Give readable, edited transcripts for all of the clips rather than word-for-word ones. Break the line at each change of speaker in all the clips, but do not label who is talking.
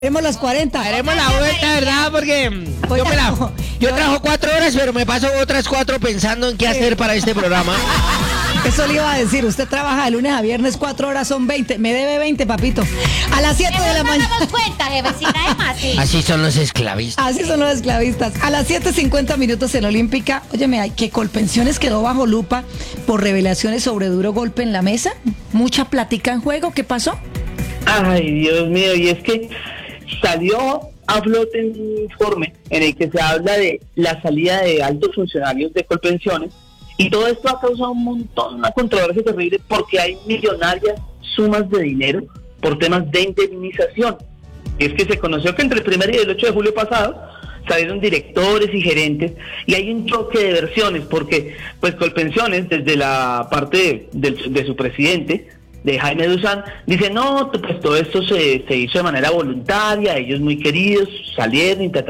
Haremos las 40.
Haremos la vuelta, ¿verdad? Porque yo trabajo 4 horas, pero me paso otras 4 pensando en qué hacer para este programa.
Eso le iba a decir, usted trabaja de lunes a viernes, 4 horas son 20. Me debe 20, papito. A las 7 de la mañana.
No damos cuenta, jefecita, además, sí.
Así son los esclavistas.
Así son los esclavistas. A las 7:50 minutos en Olímpica. Óyeme, hay que Colpensiones quedó bajo lupa por revelaciones sobre duro golpe en la mesa. Mucha plática en juego. ¿Qué pasó?
Ay, Dios mío, y es que salió a flote un informe en el que se habla de la salida de altos funcionarios de Colpensiones, y todo esto ha causado un montón, una controversia terrible, porque hay millonarias sumas de dinero por temas de indemnización. Y es que se conoció que entre el 1 y el 8 de julio pasado salieron directores y gerentes, y hay un choque de versiones, porque pues Colpensiones, desde la parte de su presidente, de Jaime Duzán, dice, no, pues todo esto se hizo de manera voluntaria, ellos muy queridos, salieron y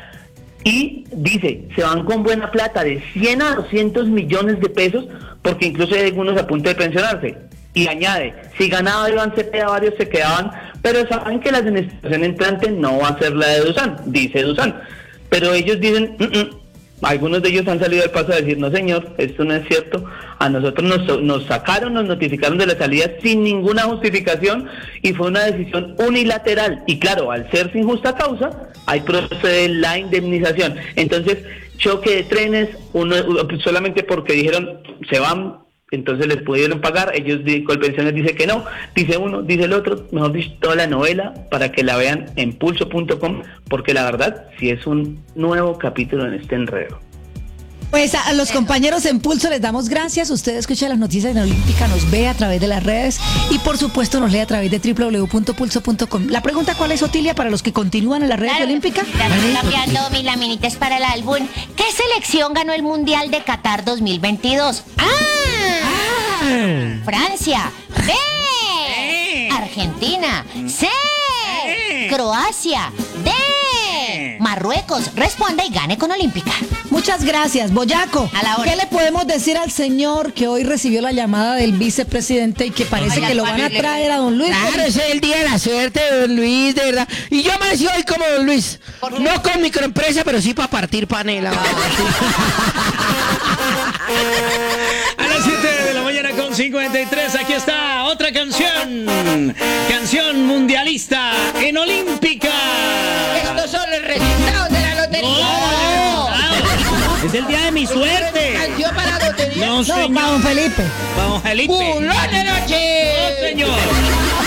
y dice, se van con buena plata de 100 a 200 millones de pesos, porque incluso hay algunos a punto de pensionarse. Y añade, si ganaba Iván Cepeda, varios se quedaban, pero saben que la administración entrante no va a ser la de Duzán, dice Duzán. Pero ellos dicen, algunos de ellos han salido al paso a decir, no señor, esto no es cierto, a nosotros nos sacaron, nos notificaron de la salida sin ninguna justificación, y fue una decisión unilateral, y claro, al ser sin justa causa, ahí procede la indemnización. Entonces, choque de trenes, solamente porque dijeron, se van, entonces les pudieron pagar, ellos Colpensiones dice que no, dice uno, dice el otro, mejor dicho, toda la novela para que la vean en pulso.com, porque la verdad sí es un nuevo capítulo en este enredo.
Pues a los compañeros en Pulso les damos gracias. Usted escucha las noticias en Olímpica, nos ve a través de las redes y por supuesto nos lee a través de www.pulso.com. La pregunta, ¿cuál es, Otilia, para los que continúan en las redes de Olímpica?
Ya estoy cambiando mis laminitas para el álbum. ¿Qué selección ganó el Mundial de Qatar 2022? Francia. B. Argentina. C. Croacia. D. Marruecos. Responda y gane con Olímpica.
Muchas gracias, Boyaco.
A la hora.
¿Qué le podemos decir al señor que hoy recibió la llamada del vicepresidente y que parece que lo van a traer a don Luis?
Claro, ese es el día de la suerte de don Luis, de verdad. Y yo amanecí hoy como don Luis. No con microempresa, pero sí para partir panela.
A las 7 de la mañana con 53, aquí está otra canción. Canción mundialista en Olímpica.
Estos son los resultados de la lotería.
No, es el día de mi suerte.
Canción para la lotería.
No, señor.
No, para don Felipe.
Vamos, Felipe.
¡Pulón de noche!
No, señor.